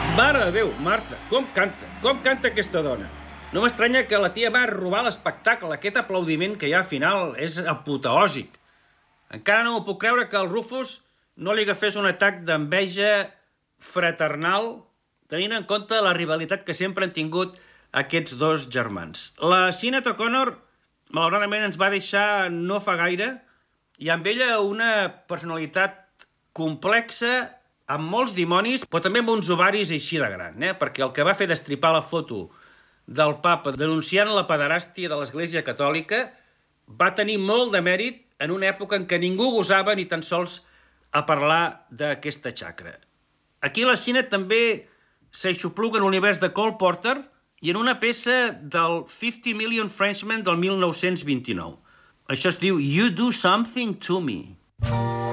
Mare de Déu, Marta, com canta? Com canta aquesta dona? No m'estranya que la tia va robar l'espectacle. Aquest aplaudiment que hi ha al final és apoteòsic. Encara no m'ho puc creure que el Rufus no li agafés un atac d'enveja fraternal, tenint en compte la rivalitat que sempre han tingut aquests dos germans. La Sinead O'Connor, malauradament, ens va deixar no fa gaire, i amb ella una personalitat complexa, amb molts dimonis, però també amb uns ovaris així de gran, perquè el que va fer destripar la foto del papa denunciant la pederàstia de l'Església Catòlica va tenir molt de mèrit en una època en què ningú gosava ni tan sols a parlar d'aquesta xacra. Aquí la Sinead també s'aixopluga en l'univers de Cole Porter i en una peça del 50 Million Frenchmen del 1929. Això es diu You Do Something to Me.